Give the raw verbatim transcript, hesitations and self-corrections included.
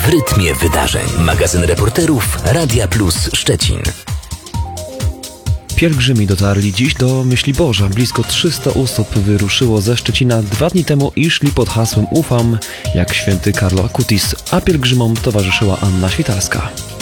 w rytmie wydarzeń. Magazyn reporterów Radia Plus Szczecin. Pielgrzymi dotarli dziś do Myśliborza. Blisko trzysta osób wyruszyło ze Szczecina dwa dni temu i szli pod hasłem Ufam, jak święty Carlo Acutis, a pielgrzymom towarzyszyła Anna Świtalska.